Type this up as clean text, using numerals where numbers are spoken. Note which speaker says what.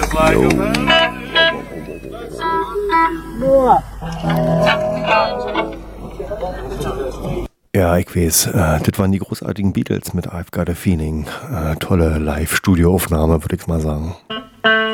Speaker 1: Ja, ich weiß, das waren die großartigen Beatles mit I've Got a Feeling. Tolle Live-Studio-Aufnahme, würde ich mal sagen.